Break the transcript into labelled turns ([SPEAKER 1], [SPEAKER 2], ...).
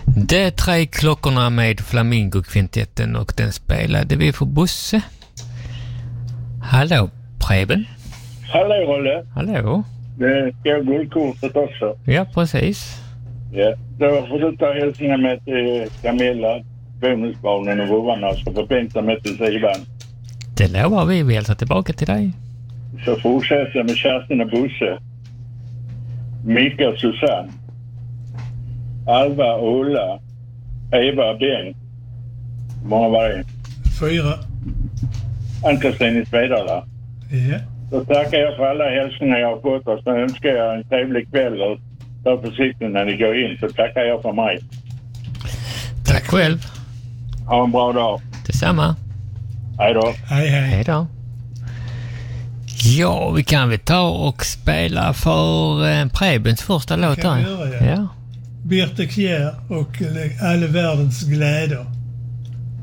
[SPEAKER 1] De 3 klockorna med Flamingo-kvintetten och den spelade vi för Bosse. Hallå, Preben.
[SPEAKER 2] Hallå, Rolle.
[SPEAKER 1] Hallå.
[SPEAKER 2] Det går guldkortet också.
[SPEAKER 1] Ja, precis.
[SPEAKER 2] Ja, då får du ta hälsningar med till Camilla, bonusbarnen och vovvarna så får Benta med till sidan.
[SPEAKER 1] Det lovar vi hälsar tillbaka till dig.
[SPEAKER 2] Så fortsätter jag med Kerstin och Bosse. Mika och Susanne. Alva och Ulla. Eva och Bengt. Många var det?
[SPEAKER 3] 4.
[SPEAKER 2] Ann-Kristin i Svedala.
[SPEAKER 3] Ja.
[SPEAKER 2] Så tackar jag för alla hälsningar jag har fått och så önskar jag en trevlig kväll och ta försiktigt när ni går in, så tackar jag för mig.
[SPEAKER 1] Tack själv.
[SPEAKER 2] Ha en bra dag.
[SPEAKER 1] Detsamma.
[SPEAKER 2] Hej då.
[SPEAKER 3] Hej, hej.
[SPEAKER 1] Hej då. Ja, vi kan väl ta och spela för Prebens första låt
[SPEAKER 3] kan
[SPEAKER 1] här.
[SPEAKER 3] vi göra, ja. Birte Kjær och Alla världens glädjer.